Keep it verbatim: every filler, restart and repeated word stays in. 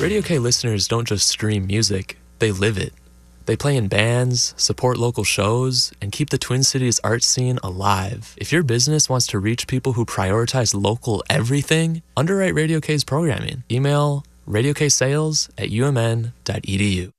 Radio K listeners don't just stream music, they live it. They play in bands, support local shows, and keep the Twin Cities art scene alive. If your business wants to reach people who prioritize local everything, underwrite Radio K's programming. Email radio k sales at u m n dot e d u.